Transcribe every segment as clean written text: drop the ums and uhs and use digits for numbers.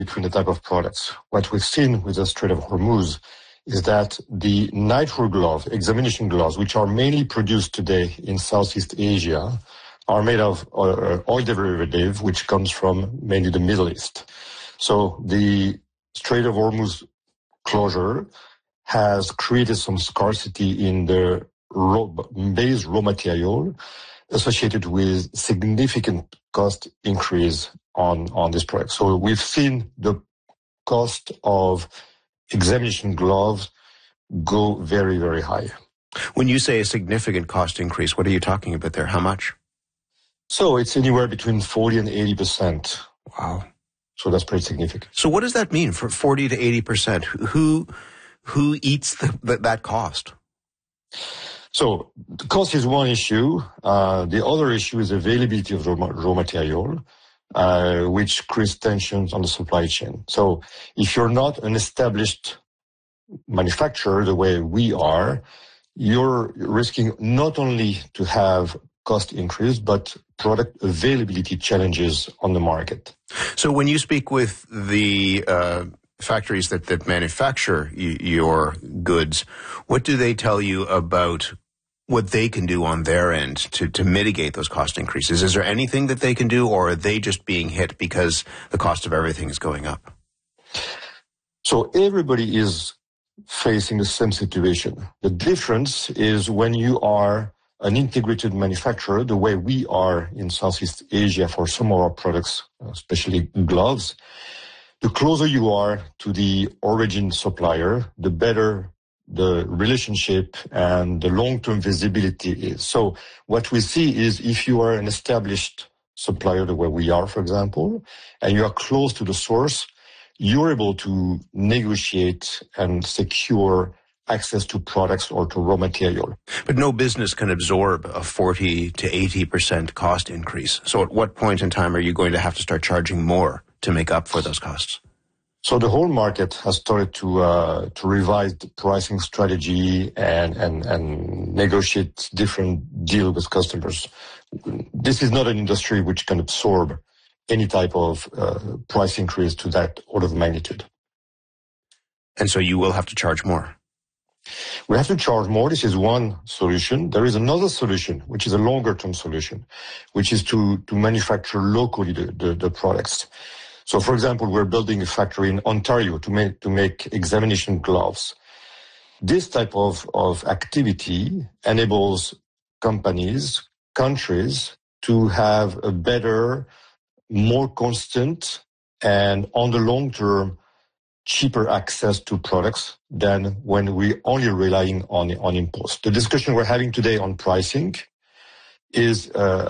between the type of products. What we've seen with the Strait of Hormuz is that the nitrile gloves, examination gloves, which are mainly produced today in Southeast Asia, are made of oil derivative, which comes from mainly the Middle East. So the Strait of Hormuz closure has created some scarcity in the base raw material associated with significant cost increase on this product. So we've seen the cost of examination gloves go very, very high. When you say a significant cost increase, what are you talking about there? How much? So it's anywhere between 40 and 80%. Wow. So that's pretty significant. So what does that mean for 40 to 80%? Who eats that cost? So the cost is one issue. The other issue is availability of raw material, which creates tensions on the supply chain. So if you're not an established manufacturer the way we are, you're risking not only to have cost increase, but product availability challenges on the market. So when you speak with the factories that manufacture your goods, what do they tell you about what they can do on their end to mitigate those cost increases? Is there anything that they can do, or are they just being hit because the cost of everything is going up? So everybody is facing the same situation. The difference is when you are an integrated manufacturer, the way we are in Southeast Asia for some of our products, especially gloves, the closer you are to the origin supplier, the better the relationship and the long-term visibility is. So what we see is if you are an established supplier the way we are, for example, and you are close to the source, you're able to negotiate and secure access to products or to raw material. But no business can absorb a 40 to 80% cost increase. So at what point in time are you going to have to start charging more to make up for those costs? So the whole market has started to revise the pricing strategy and negotiate different deals with customers. This is not an industry which can absorb any type of price increase to that order of magnitude. And so you will have to charge more. We have to charge more. This is one solution. There is another solution, which is a longer-term solution, which is to manufacture locally the products. So, for example, we're building a factory in Ontario to make examination gloves. This type of activity enables companies, countries to have a better, more constant, and on the long term, cheaper access to products than when we only relying on imports. The discussion we're having today on pricing is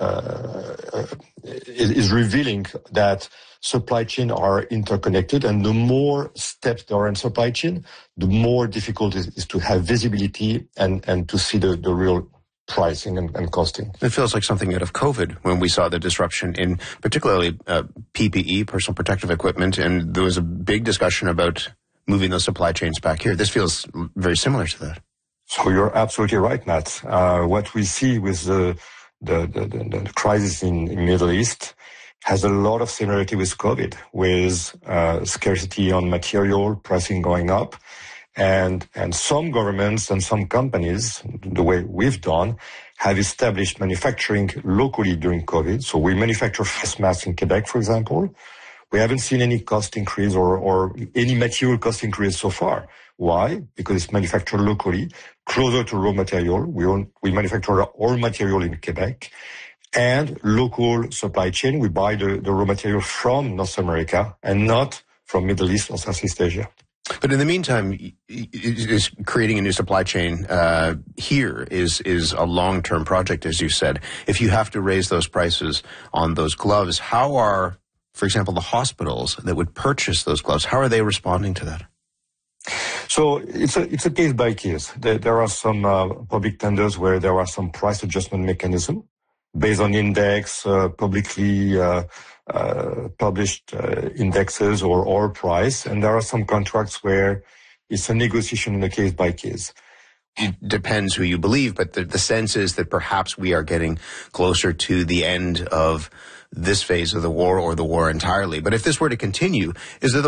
revealing that supply chain are interconnected, and the more steps there are in supply chain, the more difficult it is to have visibility and to see the real pricing and costing. It feels like something out of COVID when we saw the disruption in particularly PPE, personal protective equipment, and there was a big discussion about moving those supply chains back here. This feels very similar to that. So you're absolutely right, Matt. What we see with the crisis in Middle East has a lot of similarity with COVID, with scarcity on material, pricing going up. And some governments and some companies, the way we've done, have established manufacturing locally during COVID. So we manufacture face masks in Quebec, for example. We haven't seen any cost increase or any material cost increase so far. Why? Because it's manufactured locally, closer to raw material. We manufacture our material in Quebec. And local supply chain, we buy the raw material from North America and not from Middle East or Southeast Asia. But in the meantime, is creating a new supply chain here is a long-term project, as you said. If you have to raise those prices on those gloves, how are, for example, the hospitals that would purchase those gloves, how are they responding to that? So it's a case by case. There are some public tenders where there are some price adjustment mechanism based on index, publicly published indexes or price. And there are some contracts where it's a negotiation on a case by case. It depends who you believe, but the sense is that perhaps we are getting closer to the end of this phase of the war or the war entirely. But if this were to continue, is there the